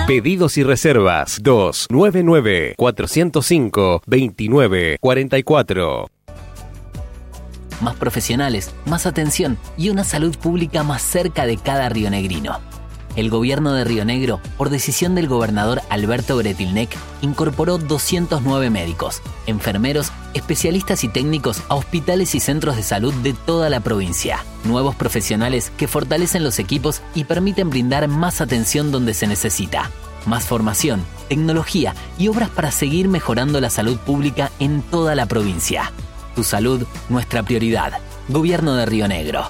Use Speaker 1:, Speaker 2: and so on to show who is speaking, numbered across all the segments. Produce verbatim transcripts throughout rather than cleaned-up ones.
Speaker 1: Pedidos y reservas dos nueve nueve, cuatro cero cinco, dos nueve cuatro cuatro.
Speaker 2: Más profesionales, más atención y una salud pública más cerca de cada rionegrino. El gobierno de Río Negro, por decisión del gobernador Alberto Gretilnec, incorporó doscientos nueve médicos, enfermeros, especialistas y técnicos a hospitales y centros de salud de toda la provincia. Nuevos profesionales que fortalecen los equipos y permiten brindar más atención donde se necesita. Más formación, tecnología y obras para seguir mejorando la salud pública en toda la provincia. Tu salud, nuestra prioridad. Gobierno de Río Negro.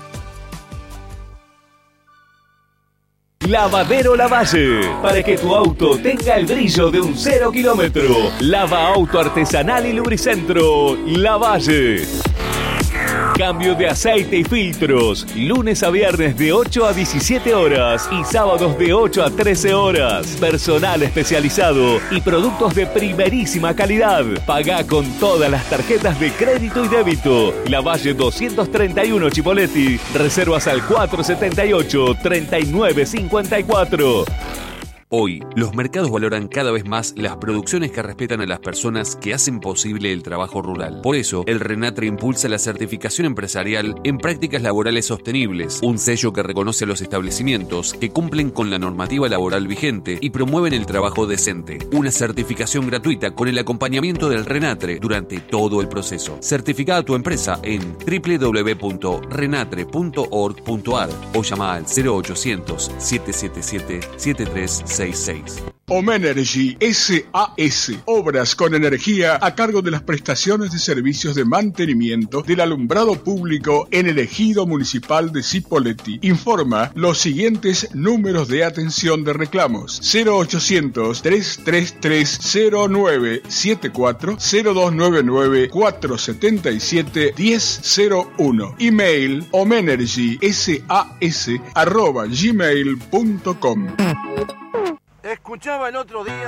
Speaker 3: Lavadero Lavalle, para que tu auto tenga el brillo de un cero kilómetro. Lava auto artesanal y lubricentro Lavalle. Cambio de aceite y filtros, lunes a viernes de ocho a diecisiete horas y sábados de ocho a trece horas. Personal especializado y productos de primerísima calidad. Pagá con todas las tarjetas de crédito y débito. Lavalle doscientos treinta y uno Chipoleti. Reservas al cuatro setenta y ocho, treinta y nueve cincuenta y cuatro.
Speaker 4: Hoy, los mercados valoran cada vez más las producciones que respetan a las personas que hacen posible el trabajo rural. Por eso, el RENATRE impulsa la certificación empresarial en prácticas laborales sostenibles, un sello que reconoce a los establecimientos que cumplen con la normativa laboral vigente y promueven el trabajo decente. Una certificación gratuita con el acompañamiento del RENATRE durante todo el proceso. Certifica a tu empresa en doble u doble u doble u punto renatre punto org punto a r o llama al cero ochocientos, siete siete siete, siete tres seis seis.
Speaker 5: Omenergy S A S. Obras con energía a cargo de las prestaciones de servicios de mantenimiento del alumbrado público en el ejido municipal de Cipolletti. Informa los siguientes números de atención de reclamos: cero ochocientos, trescientos treinta y tres, cero nueve setenta y cuatro, cero dos noventa y nueve, cuatrocientos setenta y siete, diez cero uno. Email omenergysas arroba gmail punto com.
Speaker 6: Escuchaba el otro día